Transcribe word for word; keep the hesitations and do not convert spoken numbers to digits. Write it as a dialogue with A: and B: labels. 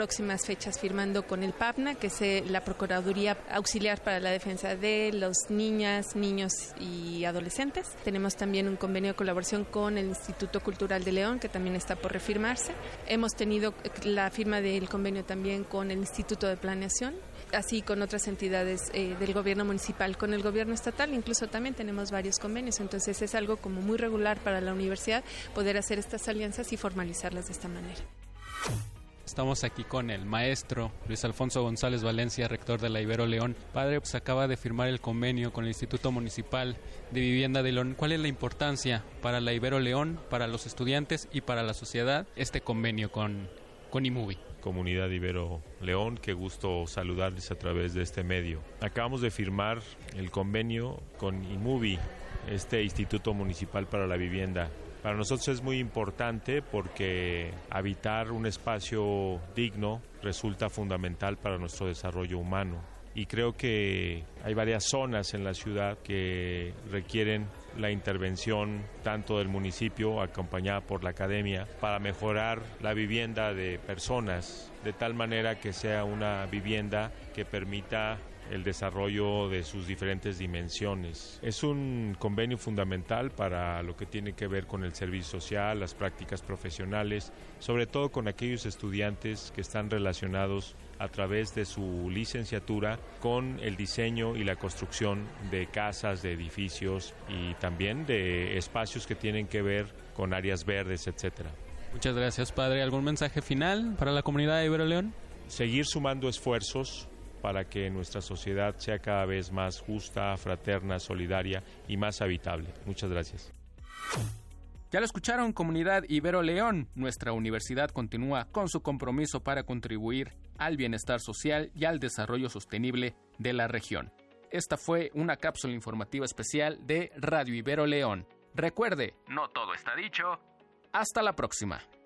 A: próximas fechas firmando con el PAPNA, que es eh, la Procuraduría Auxiliar para la Defensa de los Niñas, Niños y Adolescentes. Tenemos también un convenio de colaboración con el Instituto Cultural de León, que también está por refirmarse. Hemos tenido la firma del convenio también con el Instituto de Planeación, así con otras entidades eh, del gobierno municipal, con el gobierno estatal, incluso también tenemos varios convenios, entonces es algo como muy regular para la universidad poder hacer estas alianzas y formalizarlas de esta manera.
B: Estamos aquí con el maestro Luis Alfonso González Valencia, rector de la Ibero León. Padre, pues acaba de firmar el convenio con el Instituto Municipal de Vivienda de León. ¿Cuál es la importancia para la Ibero León, para los estudiantes y para la sociedad este convenio con, con IMUBI?
C: Comunidad Ibero León, qué gusto saludarles a través de este medio. Acabamos de firmar el convenio con IMUBI, este Instituto Municipal para la Vivienda. Para nosotros es muy importante porque habitar un espacio digno resulta fundamental para nuestro desarrollo humano. Y creo que hay varias zonas en la ciudad que requieren la intervención tanto del municipio, acompañada por la academia, para mejorar la vivienda de personas, de tal manera que sea una vivienda que permita el desarrollo de sus diferentes dimensiones. Es un convenio fundamental para lo que tiene que ver con el servicio social, las prácticas profesionales, sobre todo con aquellos estudiantes que están relacionados a través de su licenciatura con el diseño y la construcción de casas, de edificios y también de espacios que tienen que ver con áreas verdes, etcétera.
B: Muchas gracias, padre. ¿Algún mensaje final para la comunidad de Ibero León?
C: Seguir sumando esfuerzos para que nuestra sociedad sea cada vez más justa, fraterna, solidaria y más habitable. Muchas gracias.
B: Ya lo escucharon, comunidad Ibero León. Nuestra universidad continúa con su compromiso para contribuir al bienestar social y al desarrollo sostenible de la región. Esta fue una cápsula informativa especial de Radio Ibero León. Recuerde, no todo está dicho. Hasta la próxima.